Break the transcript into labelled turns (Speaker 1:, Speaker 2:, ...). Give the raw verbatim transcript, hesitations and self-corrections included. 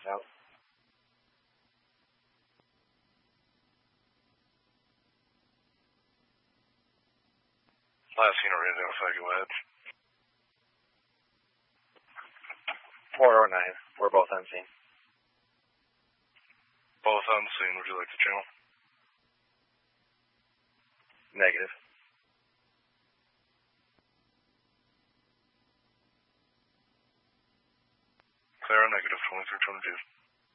Speaker 1: Out.
Speaker 2: Last unit identified, go ahead.
Speaker 1: four oh nine, we're both on scene.
Speaker 2: Both on scene, would you like to channel?
Speaker 1: Negative.
Speaker 2: Clear on negative, twenty-three twenty-two.